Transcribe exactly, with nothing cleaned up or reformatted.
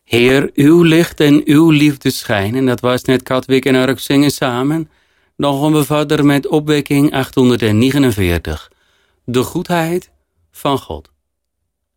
Heer, uw licht en uw liefde schijnen. Dat was net Katwijk en Urk zingen samen. Dan gaan we verder met opwekking achthonderdnegenenveertig. De goedheid van God.